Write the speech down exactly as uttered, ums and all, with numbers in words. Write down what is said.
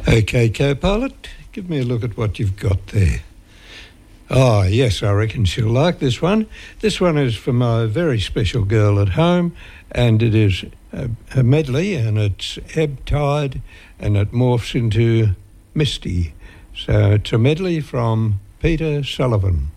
Okay, co-pilot, give me a look at what you've got there. Oh, yes, I reckon she'll like this one. This one is for my very special girl at home, and it is a, a medley, and it's Ebb Tide, and it morphs into Misty. So it's a medley from Peter Sullivan.